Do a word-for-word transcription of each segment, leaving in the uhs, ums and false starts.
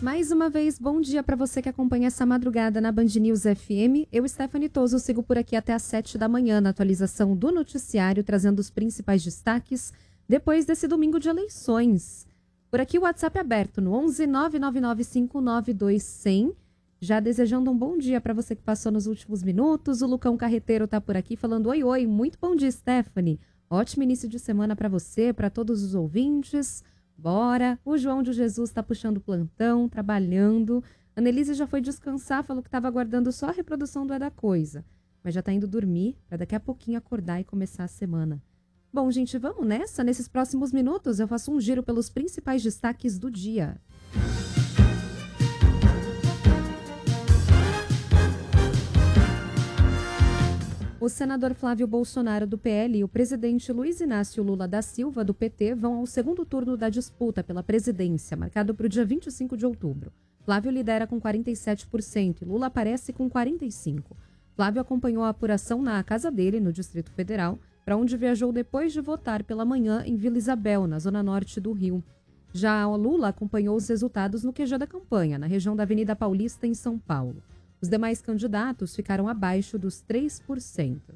Mais uma vez, bom dia para você que acompanha essa madrugada na Band News F M. Eu, Stephanie Toso, sigo por aqui até às sete da manhã na atualização do noticiário, trazendo os principais destaques depois desse domingo de eleições. Por aqui o WhatsApp aberto no onze nove nove nove cinco nove dois zero zero. Já desejando um bom dia para você que passou nos últimos minutos. O Lucão Carreteiro tá por aqui falando oi, oi, muito bom dia, Stephanie. Ótimo início de semana para você, para todos os ouvintes. Bora! O João de Jesus está puxando plantão, trabalhando. A Annelise já foi descansar, falou que estava aguardando só a reprodução do É da Coisa. Mas já está indo dormir para daqui a pouquinho acordar e começar a semana. Bom, gente, vamos nessa? Nesses próximos minutos eu faço um giro pelos principais destaques do dia. O senador Flávio Bolsonaro, do P L, e o presidente Luiz Inácio Lula da Silva, do P T, vão ao segundo turno da disputa pela presidência, marcado para o dia vinte e cinco de outubro. Flávio lidera com quarenta e sete por cento e Lula aparece com quarenta e cinco por cento. Flávio acompanhou a apuração na casa dele, no Distrito Federal, para onde viajou depois de votar pela manhã em Vila Isabel, na zona norte do Rio. Já o Lula acompanhou os resultados no Q G da campanha, na região da Avenida Paulista, em São Paulo. Os demais candidatos ficaram abaixo dos três por cento.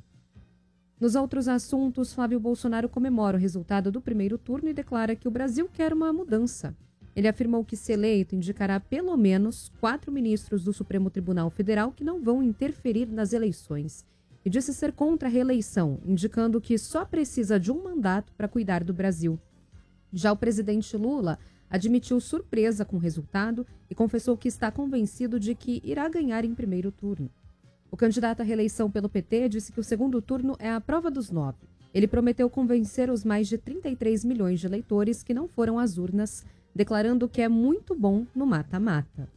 Nos outros assuntos, Flávio Bolsonaro comemora o resultado do primeiro turno e declara que o Brasil quer uma mudança. Ele afirmou que, se eleito, indicará pelo menos quatro ministros do Supremo Tribunal Federal que não vão interferir nas eleições. E disse ser contra a reeleição, indicando que só precisa de um mandato para cuidar do Brasil. Já o presidente Lula admitiu surpresa com o resultado e confessou que está convencido de que irá ganhar em primeiro turno. O candidato à reeleição pelo P T disse que o segundo turno é a prova dos nove. Ele prometeu convencer os mais de trinta e três milhões de eleitores que não foram às urnas, declarando que é muito bom no mata-mata.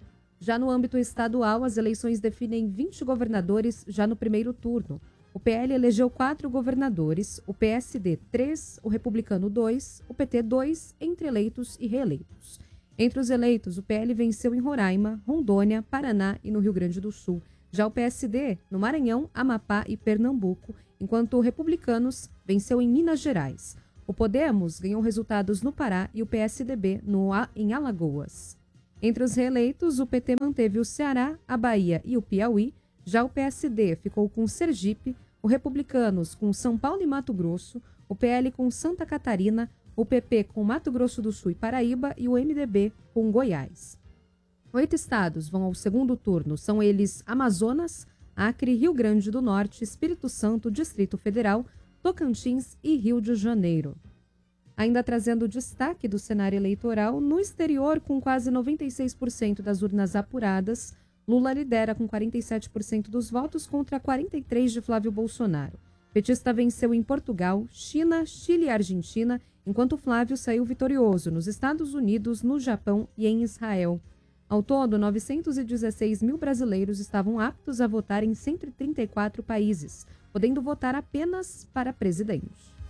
Já no âmbito estadual, as eleições definem vinte governadores já no primeiro turno. O P L elegeu quatro governadores, o P S D três, o Republicano dois, o P T dois, entre eleitos e reeleitos. Entre os eleitos, o P L venceu em Roraima, Rondônia, Paraná e no Rio Grande do Sul. Já o P S D no Maranhão, Amapá e Pernambuco, enquanto o Republicanos venceu em Minas Gerais. O Podemos ganhou resultados no Pará e o P S D B no, em Alagoas. Entre os reeleitos, o P T manteve o Ceará, a Bahia e o Piauí. Já o P S D ficou com Sergipe, o Republicanos com São Paulo e Mato Grosso, o P L com Santa Catarina, o P P com Mato Grosso do Sul e Paraíba e o M D B com Goiás. Oito estados vão ao segundo turno, são eles Amazonas, Acre, Rio Grande do Norte, Espírito Santo, Distrito Federal, Tocantins e Rio de Janeiro. Ainda trazendo destaque do cenário eleitoral, no exterior, com quase noventa e seis por cento das urnas apuradas, Lula lidera com quarenta e sete por cento dos votos contra quarenta e três por cento de Flávio Bolsonaro. Petista venceu em Portugal, China, Chile e Argentina, enquanto Flávio saiu vitorioso nos Estados Unidos, no Japão e em Israel. Ao todo, novecentos e dezesseis mil brasileiros estavam aptos a votar em cento e trinta e quatro países, podendo votar apenas para presidente.